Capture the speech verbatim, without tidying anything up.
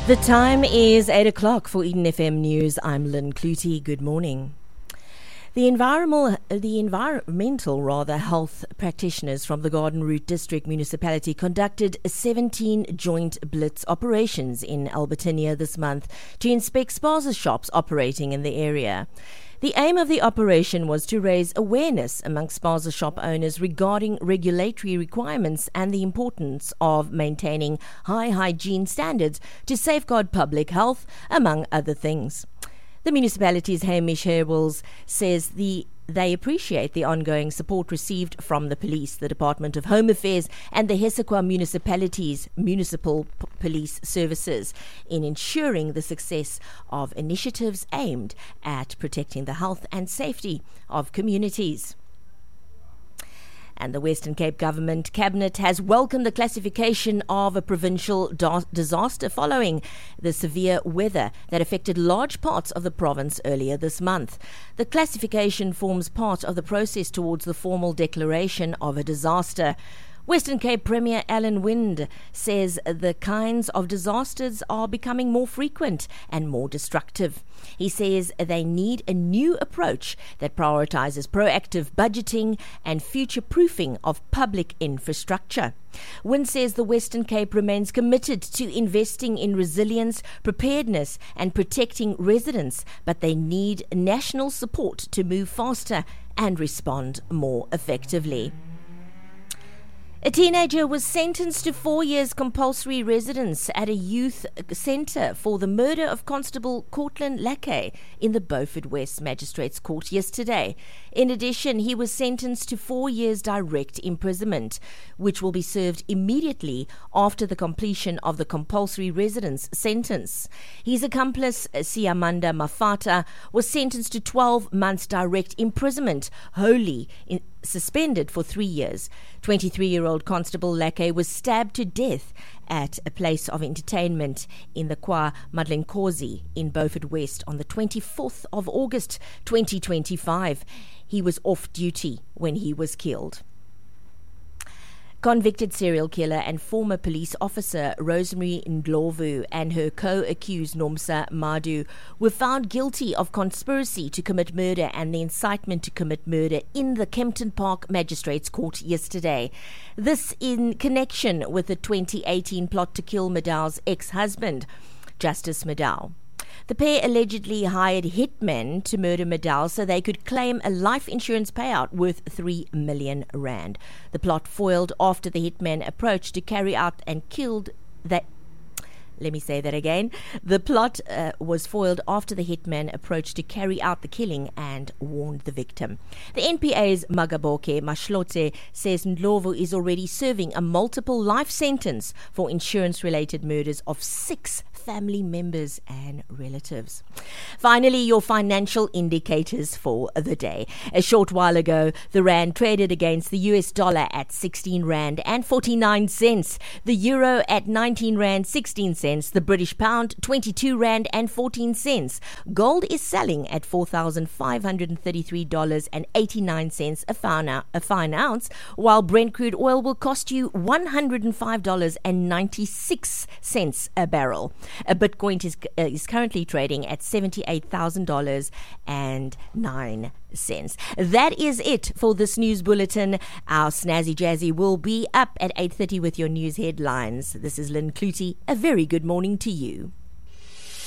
The time is eight o'clock for Eden F M News. I'm Lynn Clutie. Good morning. The environmental, the environmental rather, health practitioners from the Garden Route District Municipality conducted seventeen joint blitz operations in Albertinia this month to inspect spaza shops operating in the area. The aim of the operation was to raise awareness among spaza shop owners regarding regulatory requirements and the importance of maintaining high hygiene standards to safeguard public health, among other things. The municipality's Hamish Herwells says the they appreciate the ongoing support received from the police, the Department of Home Affairs and the Hessequa Municipality's Municipal P- Police Services in ensuring the success of initiatives aimed at protecting the health and safety of communities. And the Western Cape Government Cabinet has welcomed the classification of a provincial da- disaster following the severe weather that affected large parts of the province earlier this month. The classification forms part of the process towards the formal declaration of a disaster. Western Cape Premier Alan Wind says the kinds of disasters are becoming more frequent and more destructive. He says they need a new approach that prioritizes proactive budgeting and future-proofing of public infrastructure. Wind says the Western Cape remains committed to investing in resilience, preparedness and protecting residents, but they need national support to move faster and respond more effectively. A teenager was sentenced to four years compulsory residence at a youth centre for the murder of Constable Cortland Lackey in the Beaufort West Magistrates Court yesterday. In addition, he was sentenced to four years direct imprisonment, which will be served immediately after the completion of the compulsory residence sentence. His accomplice, Siamanda Mafata, was sentenced to twelve months direct imprisonment, wholly in suspended for three years. twenty-three-year-old Constable Lackey was stabbed to death at a place of entertainment in the Kwa Madlenkosi in Beaufort West on the twenty-fourth of August twenty twenty-five. He was off duty when he was killed. Convicted serial killer and former police officer Rosemary Ndlovu and her co-accused Nomsa Madu were found guilty of conspiracy to commit murder and the incitement to commit murder in the Kempton Park Magistrates Court yesterday. This in connection with the twenty eighteen plot to kill Madau's ex-husband, Justice Madau. The pair allegedly hired hitmen to murder Madau so they could claim a life insurance payout worth three million rand. The plot foiled after the hitmen approached to carry out and killed that. Let me say that again. The plot uh, was foiled after the hitman approached to carry out the killing and warned the victim. The N P A's Magaboke Mashlotse says Ndlovu is already serving a multiple life sentence for insurance-related murders of six family members and relatives. Finally, your financial indicators for the day. A short while ago, the rand traded against the U S dollar at sixteen rand and forty-nine cents, the euro at nineteen rand sixteen cents, the British pound twenty-two rand and fourteen cents. Gold is selling at four thousand five hundred thirty-three dollars and eighty-nine cents a fine, a fine ounce, while Brent crude oil will cost you one hundred five dollars and ninety-six cents a barrel. A Bitcoin is, uh, is currently trading at seventy-eight thousand dollars and nine cents. That is it for this news bulletin. Our Snazzy Jazzy will be up at eight thirty with your news headlines. This is Lynn Clutie. A very good morning to you.